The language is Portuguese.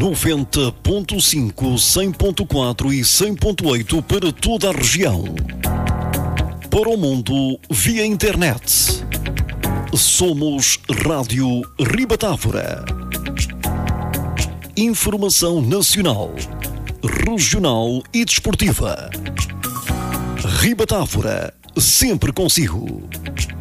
90.5, 100.4 e 100.8 para toda a região. Para o mundo, via internet. Somos Rádio Ribatávora. Informação nacional, regional e desportiva. Ribatávora, sempre consigo.